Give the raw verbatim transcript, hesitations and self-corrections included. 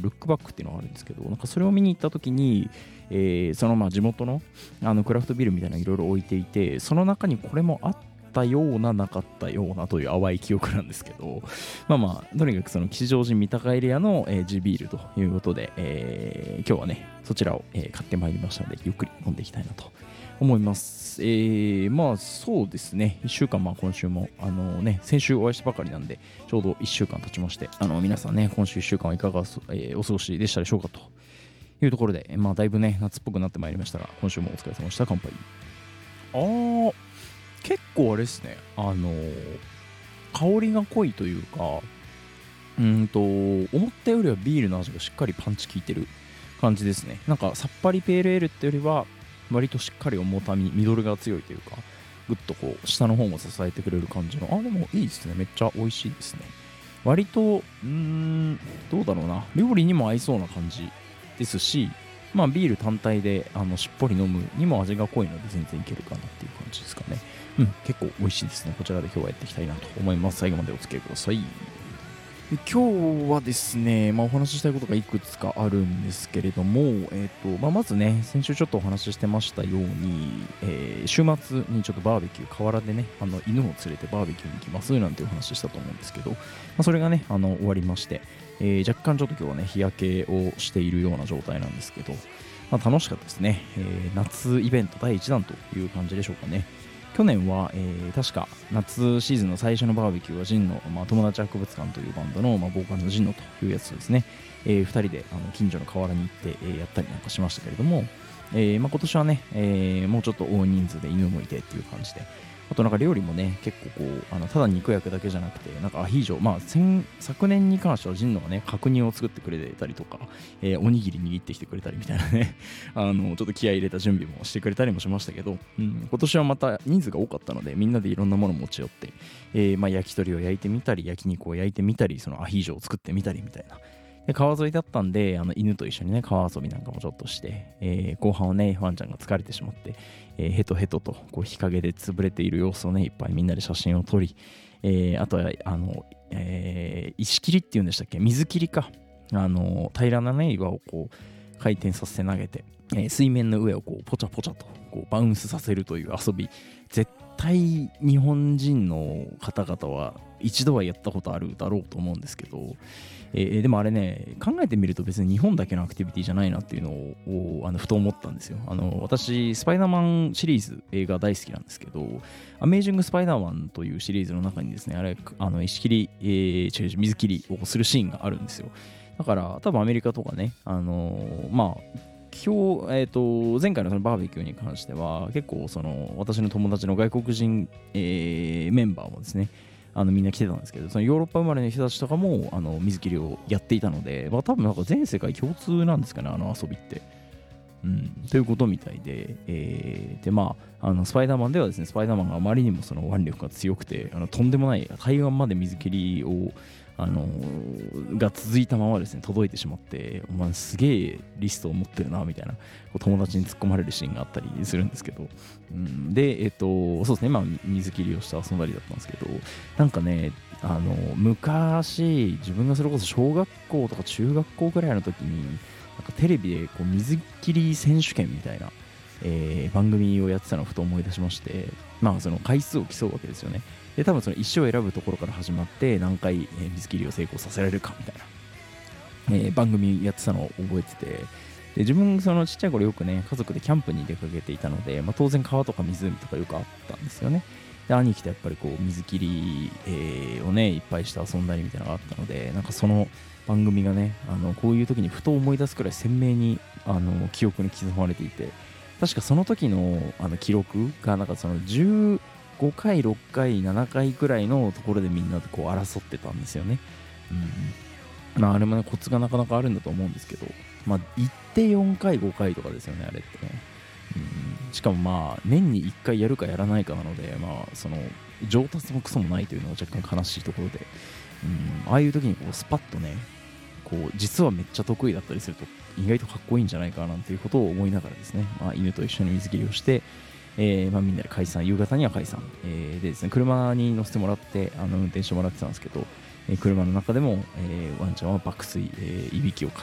ルックバックっていうのがあるんですけど、なんかそれを見に行った時に、えー、そのまあ地元のあのクラフトビールみたいなのいろいろ置いていて、その中にこれもあったようななかったようなという淡い記憶なんですけど、まあまあとにかくその吉祥寺三鷹エリアの、えー、地ビールということで、えー、今日はねそちらを、えー、買ってまいりましたので、ゆっくり飲んでいきたいなと思います。えー、まあそうですね、いっしゅうかん、まあ今週もあのね先週お会いしたばかりなんでちょうどいっしゅうかん経ちまして、あの皆さんね今週いっしゅうかんはいかが、えー、お過ごしでしたでしょうかというところで、まあだいぶね夏っぽくなってまいりましたが、今週もお疲れ様でした。乾杯。あー結構あれですね、あのー、香りが濃いというか、うんと思ったよりはビールの味がしっかりパンチ効いてる感じですね。なんかさっぱりペールエールってよりは割としっかり重たみ、ミドルが強いというか、ぐっとこう下の方も支えてくれる感じの、あでもいいですね、めっちゃ美味しいですね。割とうーんどうだろうな、料理にも合いそうな感じですし、まあビール単体であのしっぽり飲むにも味が濃いので全然いけるかなっていう感じですかね。うん、結構美味しいですね。こちらで今日はやっていきたいなと思います。最後までお付き合いください。今日はですね、まあ、お話ししたいことがいくつかあるんですけれども、えーとまあ、まずね、先週ちょっとお話ししてましたように、えー週末にちょっとバーベキュー、河原でね、あの犬を連れてバーベキューに行きますなんていうお話したと思うんですけど、まあ、それがね、あの終わりまして、えー若干ちょっと今日はね、日焼けをしているような状態なんですけど、まあ、楽しかったですね、えー夏イベントだいいちだんという感じでしょうかね。去年は、えー確か夏シーズンの最初のバーベキューはジンの、まあ、友達博物館というバンドの、まあ、ボーカルのジンノというやつですね、えー、ふたりであの近所の河原に行って、えーやったりなんかしましたけれども、えーまあ、今年はね、えーもうちょっと大人数で犬もいてっていう感じで、あとなんか料理もね結構こうあのただ肉焼くだけじゃなくて、なんかアヒージョ、まあ先昨年に関してはジンノがね角煮を作ってくれたりとか、えーおにぎり握ってきてくれたりみたいなねあのちょっと気合い入れた準備もしてくれたりもしましたけど、うん、今年はまた人数が多かったのでみんなでいろんなものを持ち寄って、えーまあ、焼き鳥を焼いてみたり焼肉を焼いてみたり、そのアヒージョを作ってみたりみたいな。で川沿いだったんで、あの犬と一緒にね川遊びなんかもちょっとして、えー後半はねワンちゃんが疲れてしまって、えーヘトヘトとこう日陰で潰れている様子をねいっぱいみんなで写真を撮り、えーあとはあの、えー石切りっていうんでしたっけ、水切りか、あの平らなね岩をこう回転させて投げて、えー水面の上をこうポチャポチャとこうバウンスさせるという遊び、絶対日本人の方々は一度はやったことあるだろうと思うんですけど、えーでもあれね考えてみると別に日本だけのアクティビティじゃないなっていうのをあのふと思ったんですよ。あの私スパイダーマンシリーズ映画大好きなんですけど、アメージングスパイダーマンというシリーズの中にですね、あれあの石切り、えー、違う違う水切りをするシーンがあるんですよ。だから多分アメリカとかね、あのーまあ今日、えー、と前回のそのバーベキューに関しては結構その私の友達の外国人、えーメンバーもですね、あのみんな来てたんですけど、そのヨーロッパ生まれの人たちとかもあの水切りをやっていたので、まあ、多分なんか全世界共通なんですかね、あの遊びって。うん、ということみたいで、えーでまあ、あのスパイダーマンではですね、スパイダーマンがあまりにもその腕力が強くて、あのとんでもない対岸まで水切りをあのが続いたままですね届いてしまって、お前すげえリストを持ってるなみたいなこう友達に突っ込まれるシーンがあったりするんですけど、うん、でえっ、とそうですね、まあ水切りをして遊んだりだったんですけど、なんかねあの昔自分がそれこそ小学校とか中学校ぐらいの時になんかテレビでこう水切り選手権みたいな、えー番組をやってたのをふと思い出しまして、まあその回数を競うわけですよね。で多分その一生を選ぶところから始まって何回、えー水切りを成功させられるかみたいな、えー番組やってたのを覚えてて、で自分そのちっちゃい頃よくね家族でキャンプに出かけていたので、まあ、当然川とか湖とかよくあったんですよね。で兄貴とやっぱりこう水切り、えーをねいっぱいして遊んだりみたいなのがあったので、なんかその番組がねあのこういう時にふと思い出すくらい鮮明にあの記憶に刻まれていて、確かその時のあの記録がなんかそのじゅうごかいろっかいななかいくらいのところでみんなでこう争ってたんですよね。うん、まああれもねコツがなかなかあるんだと思うんですけど、まあ行ってよんかいごかいとかですよねあれってね。うん、しかもまあ年にいっかいやるかやらないかなので、まあその上達もクソもないというのが若干悲しいところで、うん、ああいう時にこうスパッとねこう実はめっちゃ得意だったりすると意外とかっこいいんじゃないかなんていうことを思いながらですね、まあ、犬と一緒に水切りをして、えーまあ、みんなで解散、夕方には解散、えーでですね、車に乗せてもらってあの運転してもらってたんですけど、えー車の中でも、えーワンちゃんは爆睡、えーいびきをか